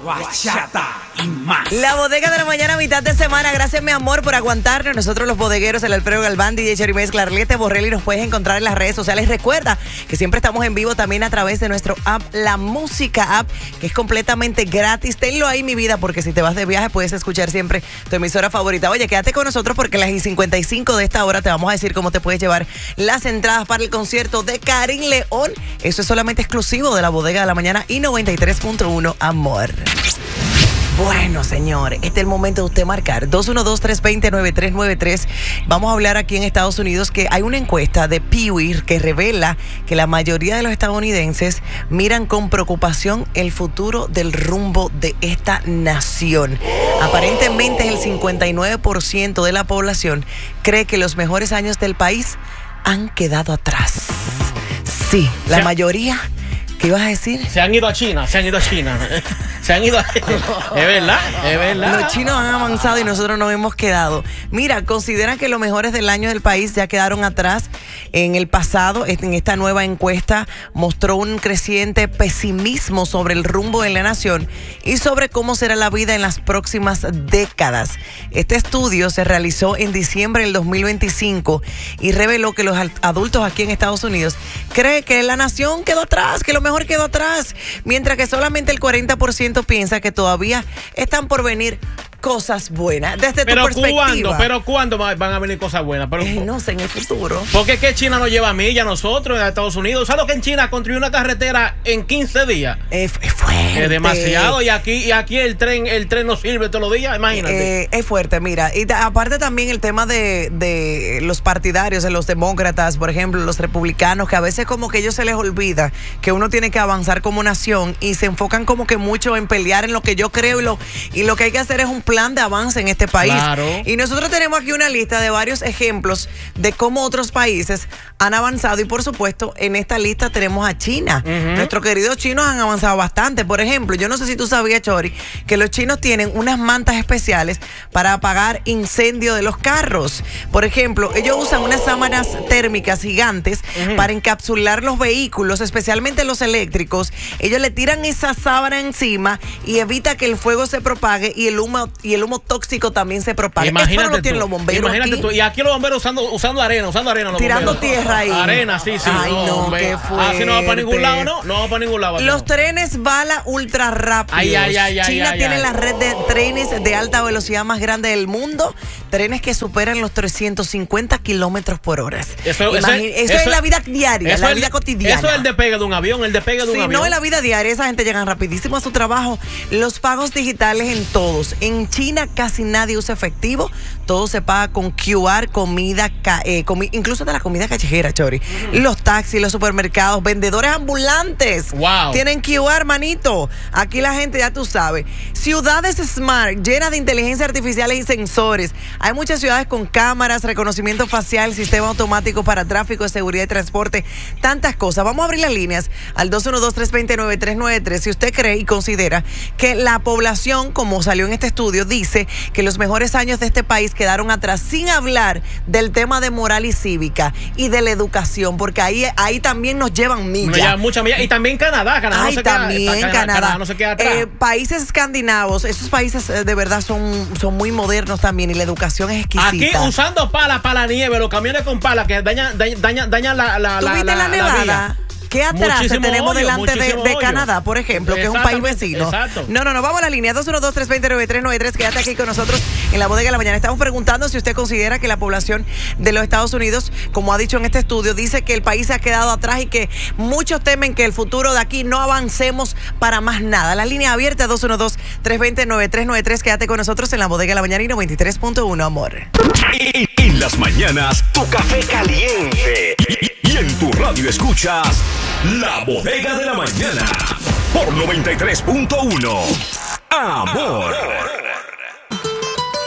bachata y más. La bodega de la mañana, mitad de semana. Gracias, mi amor, por aguantarnos. Nosotros los bodegueros, el Alfredo Galván, DJ Cherry Mezcla, Arlete Borrelli, nos puedes encontrar en las redes sociales. Recuerda que siempre estamos en vivo también a través de nuestro app, La Música App, que es completamente gratis. Tenlo ahí, mi vida, porque si te vas de viaje puedes escuchar siempre tu emisora favorita. Oye, quédate con nosotros porque a las 55 de esta hora te vamos a decir cómo te puedes llevar las entradas para el concierto de Karim León. Eso es solamente exclusivo de la bodega de la mañana y 93.1 Amor. Bueno, señor, este es el momento de usted marcar 212-320-9393. Vamos a hablar aquí en Estados Unidos que hay una encuesta de Pew que revela que la mayoría de los estadounidenses miran con preocupación el futuro del rumbo de esta nación. Aparentemente el 59% de la población cree que los mejores años del país han quedado atrás. Sí, la mayoría. ¿Qué ibas a decir? Se han ido a China. Se han ido a Es verdad. Los chinos han avanzado y nosotros nos hemos quedado. Mira, consideran que los mejores del año del país ya quedaron atrás. En el pasado, en esta nueva encuesta, mostró un creciente pesimismo sobre el rumbo de la nación y sobre cómo será la vida en las próximas décadas. Este estudio se realizó en diciembre del 2025 y reveló que los adultos aquí en Estados Unidos creen que la nación quedó atrás, que lo mejor quedó atrás, mientras que solamente el 40% piensa que todavía están por venir cosas buenas. Desde tu perspectiva. ¿Pero cuándo van a venir cosas buenas? No sé, en el futuro. Porque es que China nos lleva a milla a nosotros en Estados Unidos. ¿Sabes lo que en China construyó una carretera en 15 días? Es fuerte. Es demasiado. Y aquí el tren no sirve todos los días, imagínate. Es fuerte, mira. Y aparte también el tema de los partidarios, de los demócratas, por ejemplo, los republicanos, que a veces como que a ellos se les olvida que uno tiene que avanzar como nación y se enfocan como que mucho en pelear en lo que yo creo y lo que hay que hacer es un plan de avance en este país. Claro. Y nosotros tenemos aquí una lista de varios ejemplos de cómo otros países han avanzado y por supuesto en esta lista tenemos a China. Nuestros queridos chinos han avanzado bastante. Por ejemplo, yo no sé si tú sabías, Chori, que los chinos tienen unas mantas especiales para apagar incendio de los carros. Por ejemplo, ellos usan unas sábanas térmicas gigantes para encapsular los vehículos, especialmente los eléctricos. Ellos le tiran esa sábana encima y evita que el fuego se propague y el humo tóxico también se propaga. Imagínate eso no lo tienen los bomberos. Imagínate aquí. tú. Y aquí los bomberos usando arena los tirando bomberos. tierra ahí. Arena, sí. Ay, no, qué fuerte. Así no va para ningún lado, ¿no? No va para ningún lado. Los trenes bala ultra rápidos. China tiene la red de trenes de alta velocidad más grande del mundo. Trenes que superan los 350 kilómetros por hora. Eso es la vida diaria, la vida cotidiana. Eso es el despegue de un avión, Sí, no, en la vida diaria, esa gente llega rapidísimo a su trabajo. Los pagos digitales en todos. En China casi nadie usa efectivo. Todo se paga con QR, comida, incluso de la comida callejera, Chori. Los taxis, los supermercados, vendedores ambulantes. Wow. Tienen QR, manito. Aquí la gente, ya tú sabes. Ciudades smart, llenas de inteligencia artificial y sensores. Hay muchas ciudades con cámaras, reconocimiento facial, sistema automático para tráfico, seguridad y transporte. Tantas cosas. Vamos a abrir las líneas al 212-320-9393. Si usted cree y considera que la población, como salió en este estudio, dice que los mejores años de este país quedaron atrás, sin hablar del tema de moral y cívica y de la educación, porque ahí también nos llevan millas. Muchas millas. Y también Canadá no se queda, Canadá no se queda atrás. Países escandinavos, esos países de verdad son muy modernos también y la educación es exquisita. Aquí usando pala para la nieve, los camiones con pala que dañan la ¿Tuviste la nevada? Vía. ¿Qué atrás tenemos delante de Canadá, por ejemplo, que es un país vecino? Exacto. No, vamos a la línea 212-320-9393. Quédate aquí con nosotros en la bodega de la mañana. Estamos preguntando si usted considera que la población de los Estados Unidos, como ha dicho en este estudio, dice que el país se ha quedado atrás y que muchos temen que el futuro de aquí no avancemos para más nada. La línea abierta 212-320-9393. Quédate con nosotros en la bodega de la mañana y 93.1, amor. En las mañanas, tu café caliente. Y en tu radio escuchas La Bodega de la Mañana por 93.1 Amor.